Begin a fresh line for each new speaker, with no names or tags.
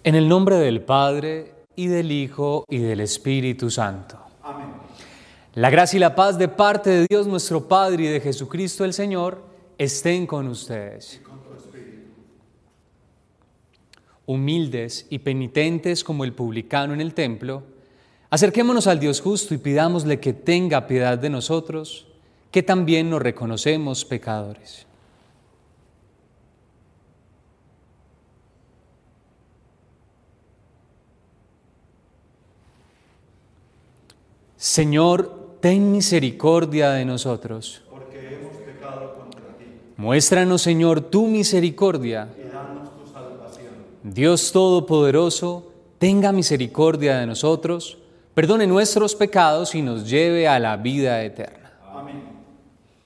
En el nombre del Padre, y del Hijo, y del Espíritu Santo.
Amén.
La gracia y la paz de parte de Dios nuestro Padre y de Jesucristo el Señor estén con ustedes.
Y con tu espíritu.
Humildes y penitentes como el publicano en el templo, acerquémonos al Dios justo y pidámosle que tenga piedad de nosotros, que también nos reconocemos pecadores. Señor, ten misericordia de nosotros.
Porque hemos pecado contra ti.
Muéstranos, Señor, tu misericordia.
Y danos tu salvación.
Dios Todopoderoso, tenga misericordia de nosotros, perdone nuestros pecados y nos lleve a la vida eterna.